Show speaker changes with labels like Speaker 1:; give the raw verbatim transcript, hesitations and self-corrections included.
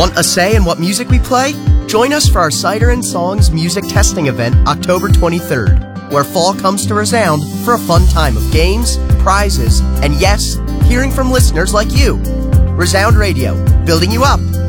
Speaker 1: Want a say in what music we play? Join us for our Cider and Songs music testing event October twenty-third, where fall comes to resound for a fun time of games, prizes, and yes, hearing from listeners like you. Resound Radio, building you up